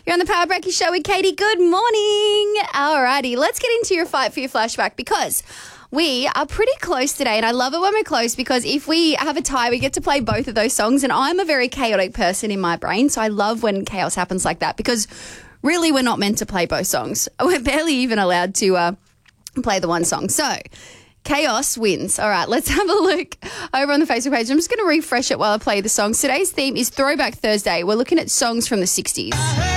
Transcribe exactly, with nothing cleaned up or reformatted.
You're on the Power Breaky Show with Katie. Good morning. Alrighty, let's get into your Fight for Your Flashback because we are pretty close today, and I love it when we're close because if we have a tie, we get to play both of those songs, and I'm a very chaotic person in my brain, so I love when chaos happens like that because really we're not meant to play both songs. We're barely even allowed to uh, play the one song. So chaos wins. All right, let's have a look over on the Facebook page. I'm just going to refresh it while I play the songs. Today's theme is Throwback Thursday. We're looking at songs from the sixties.